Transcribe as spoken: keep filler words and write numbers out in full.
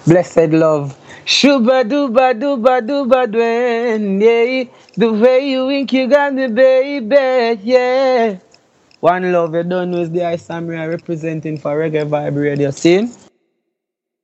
Blessed love. Shuba duba duba duba dwen, yeah. The way you wink, you got me, baby, yeah. One love, you don't know is the Ice Samurai representing for Reggae Vibe Radio scene.